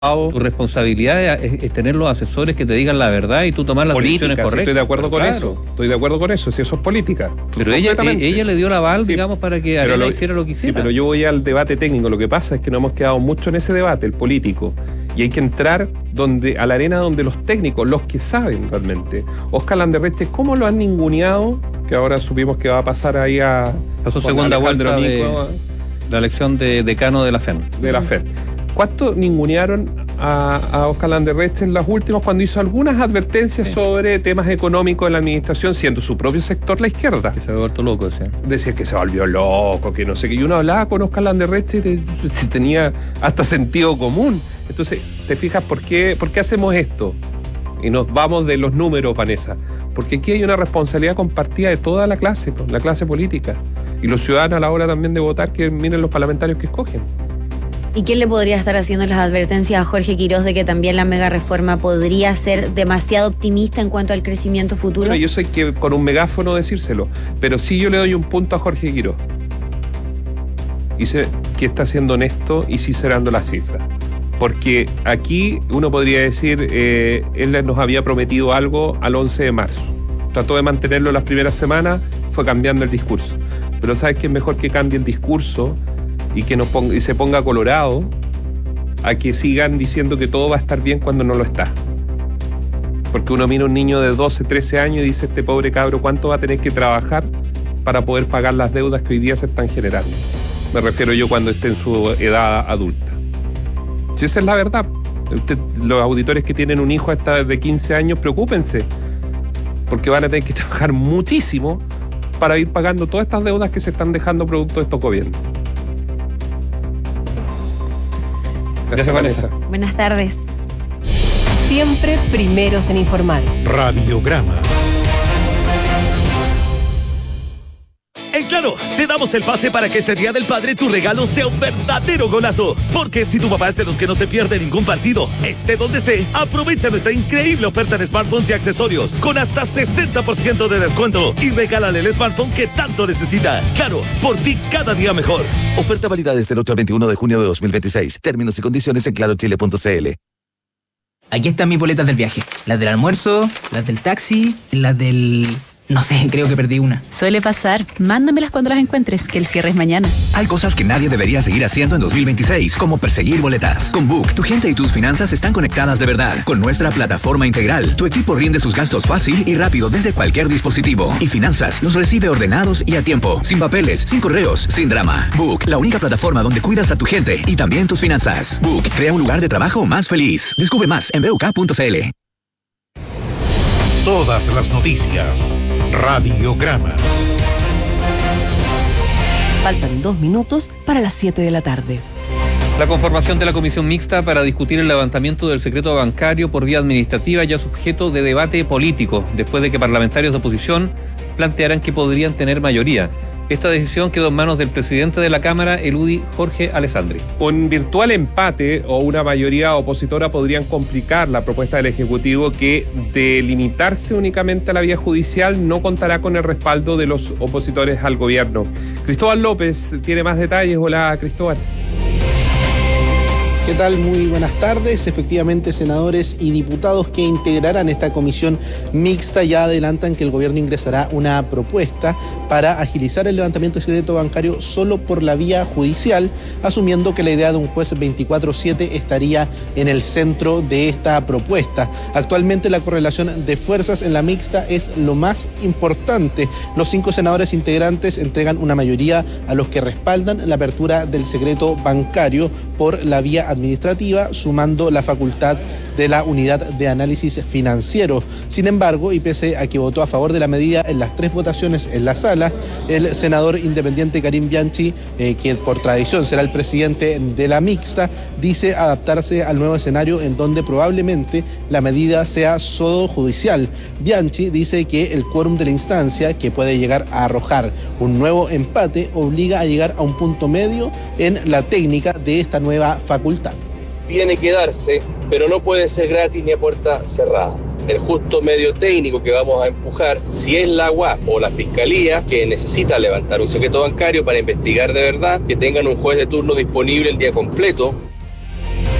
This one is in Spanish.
Tu responsabilidad es tener los asesores que te digan la verdad y tú tomar las decisiones correctas. Estoy de acuerdo con eso. Estoy de acuerdo con eso, si eso es política. Pero ella le dio el aval, digamos, para que Arena hiciera lo que hiciera. Sí, pero yo voy al debate técnico. Lo que pasa es que nos hemos quedado mucho en ese debate, el político. Y hay que entrar a la arena donde los técnicos, los que saben realmente. Óscar Landerreche, ¿cómo lo han ninguneado? Que ahora supimos que va a pasar ahí a... Pasó segunda vuelta de la elección de decano de la FED. De la FED. ¿Cuánto ningunearon a Óscar Landerreche en las últimas cuando hizo algunas advertencias sobre temas económicos en la administración, siendo su propio sector la izquierda? Que se había vuelto loco, decía. Decía que se volvió loco, que no sé qué. Y uno hablaba con Óscar Landerreche y si tenía hasta sentido común. Entonces, ¿te fijas por qué hacemos esto? Y nos vamos de los números, Vanessa. Porque aquí hay una responsabilidad compartida de toda la clase política. Y los ciudadanos a la hora también de votar, que miren los parlamentarios que escogen. ¿Y quién le podría estar haciendo las advertencias a Jorge Quirós de que también la mega reforma podría ser demasiado optimista en cuanto al crecimiento futuro? Bueno, yo sé que con un megáfono decírselo, pero sí yo le doy un punto a Jorge Quirós. Y sé que está siendo honesto y sincerando las cifras. Porque aquí uno podría decir, él nos había prometido algo al 11 de marzo. Trató de mantenerlo las primeras semanas, fue cambiando el discurso. Pero ¿sabes qué es mejor que cambie el discurso y que se ponga colorado a que sigan diciendo que todo va a estar bien cuando no lo está? Porque uno mira a un niño de 12, 13 años y dice, este pobre cabro, ¿cuánto va a tener que trabajar para poder pagar las deudas que hoy día se están generando? Me refiero yo cuando esté en su edad adulta. Si esa es la verdad. Los auditores que tienen un hijo hasta de 15 años, preocúpense, porque van a tener que trabajar muchísimo para ir pagando todas estas deudas que se están dejando producto de estos gobiernos. Gracias, Vanessa. Buenas tardes. Siempre primeros en informar. Radiograma. En Claro, te damos el pase para que este Día del Padre tu regalo sea un verdadero golazo. Porque si tu papá es de los que no se pierde ningún partido, esté donde esté, aprovecha nuestra increíble oferta de smartphones y accesorios con hasta 60% de descuento y regálale el smartphone que tanto necesita. Claro, por ti cada día mejor. Oferta válida desde el 8 al 21 de junio de 2026. Términos y condiciones en clarochile.cl. Aquí están mis boletas del viaje. Las del almuerzo, las del taxi, las del... No sé, creo que perdí una. Suele pasar. Mándamelas cuando las encuentres, que el cierre es mañana. Hay cosas que nadie debería seguir haciendo en 2026, como perseguir boletas. Con Book, tu gente y tus finanzas están conectadas de verdad. Con nuestra plataforma integral, tu equipo rinde sus gastos fácil y rápido desde cualquier dispositivo. Y finanzas los recibe ordenados y a tiempo. Sin papeles, sin correos, sin drama. Book, la única plataforma donde cuidas a tu gente y también tus finanzas. Book, crea un lugar de trabajo más feliz. Descubre más en buk.cl. Todas las noticias. Radiograma. Faltan 2 minutos para las 7 de la tarde. La conformación de la comisión mixta para discutir el levantamiento del secreto bancario por vía administrativa ya es objeto de debate político, después de que parlamentarios de oposición plantearan que podrían tener mayoría. Esta decisión quedó en manos del presidente de la Cámara, el UDI Jorge Alessandri. Un virtual empate o una mayoría opositora podrían complicar la propuesta del Ejecutivo, que de limitarse únicamente a la vía judicial no contará con el respaldo de los opositores al gobierno. Cristóbal López tiene más detalles. Hola, Cristóbal. ¿Qué tal? Muy buenas tardes. Efectivamente, senadores y diputados que integrarán esta comisión mixta ya adelantan que el gobierno ingresará una propuesta para agilizar el levantamiento del secreto bancario solo por la vía judicial, asumiendo que la idea de un juez 24/7 estaría en el centro de esta propuesta. Actualmente la correlación de fuerzas en la mixta es lo más importante. Los 5 senadores integrantes entregan una mayoría a los que respaldan la apertura del secreto bancario por la vía administrativa, sumando la facultad de la unidad de análisis financiero. Sin embargo, y pese a que votó a favor de la medida en las 3 votaciones en la sala, el senador independiente Karim Bianchi, que por tradición será el presidente de la mixta, dice adaptarse al nuevo escenario en donde probablemente la medida sea solo judicial. Bianchi dice que el quórum de la instancia, que puede llegar a arrojar un nuevo empate, obliga a llegar a un punto medio en la técnica de esta nueva facultad. Tiene que darse, pero no puede ser gratis ni a puerta cerrada. El justo medio técnico que vamos a empujar, si es la UAP o la Fiscalía que necesita levantar un secreto bancario para investigar de verdad, que tengan un juez de turno disponible el día completo,